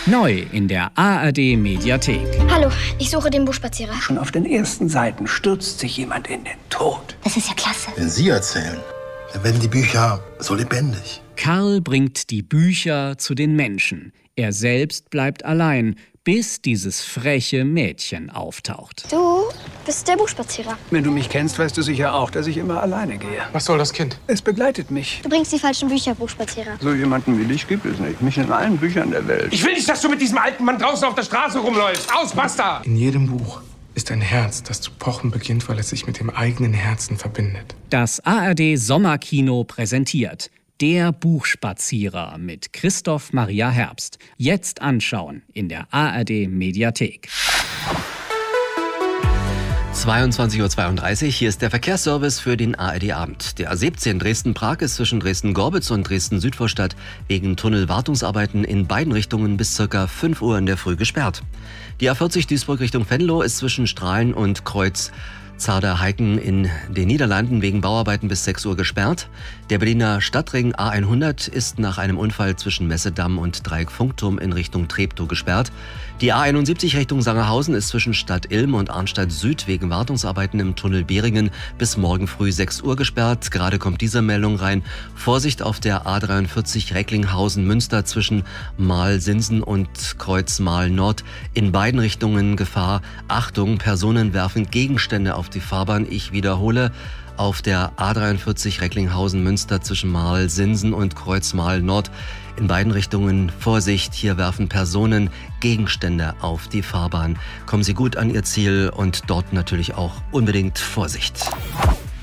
Neu in der ARD Mediathek. Hallo, ich suche den Buchspazierer. Schon auf den ersten Seiten stürzt sich jemand in den Tod. Das ist ja klasse. Wenn Sie erzählen, dann werden die Bücher so lebendig. Karl bringt die Bücher zu den Menschen. Er selbst bleibt allein, bis dieses freche Mädchen auftaucht. Du bist der Buchspazierer. Wenn du mich kennst, weißt du sicher auch, dass ich immer alleine gehe. Was soll das Kind? Es begleitet mich. Du bringst die falschen Bücher, Buchspazierer. So jemanden wie dich gibt es nicht. Nicht in allen Büchern der Welt. Ich will nicht, dass du mit diesem alten Mann draußen auf der Straße rumläufst. Aus, basta! In jedem Buch ist ein Herz, das zu pochen beginnt, weil es sich mit dem eigenen Herzen verbindet. Das ARD Sommerkino präsentiert Der Buchspazierer mit Christoph Maria Herbst. Jetzt anschauen in der ARD Mediathek. 22:32 Uhr, hier ist der Verkehrsservice für den ARD-Abend. Der A17 Dresden-Prag ist zwischen Dresden-Gorbitz und Dresden-Südvorstadt wegen Tunnelwartungsarbeiten in beiden Richtungen bis ca. 5 Uhr in der Früh gesperrt. Die A40 Duisburg Richtung Venlo ist zwischen Strahlen und Kreuz Zarder-Heiken in den Niederlanden wegen Bauarbeiten bis 6 Uhr gesperrt. Der Berliner Stadtring A100 ist nach einem Unfall zwischen Messedamm und Dreieck Funkturm in Richtung Treptow gesperrt. Die A71 Richtung Sangerhausen ist zwischen Stadt Ilm und Arnstadt Süd wegen Wartungsarbeiten im Tunnel Beringen bis morgen früh 6 Uhr gesperrt. Gerade kommt diese Meldung rein. Vorsicht auf der A43 Recklinghausen-Münster zwischen Mahl-Sinsen und Kreuz Mahl-Nord. In beiden Richtungen Gefahr. Achtung, Personen werfen Gegenstände auf die Fahrbahn. Ich wiederhole, auf der A43 Recklinghausen-Münster zwischen Mahl-Sinsen und Kreuz Mahl-Nord. In beiden Richtungen Vorsicht, hier werfen Personen Gegenstände auf die Fahrbahn. Kommen Sie gut an Ihr Ziel und dort natürlich auch unbedingt Vorsicht.